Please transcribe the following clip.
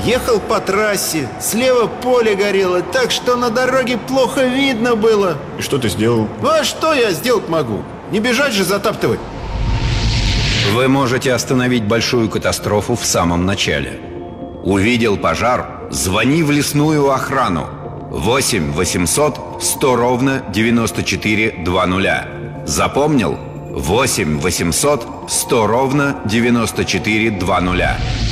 Ехал по трассе, слева поле горело, так что на дороге плохо видно было. И что ты сделал? Ну а что я сделать могу? Не бежать же затаптывать. Вы можете остановить большую катастрофу в самом начале. Увидел пожар? Звони в лесную охрану. 8 800 100 ровно 94 00. Запомнил? 8 800 100 ровно 94 00.